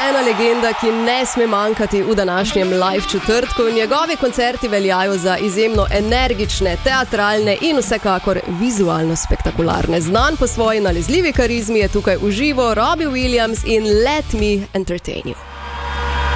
ena legenda, ki ne sme manjkati v današnjem live četrtku. Njegovi koncerti veljajo za izjemno energične, teatralne in vsekakor vizualno spektakularne. Znan po svoji nalezljivi karizmi je tukaj v živo Robbie Williams in Let Me Entertain You.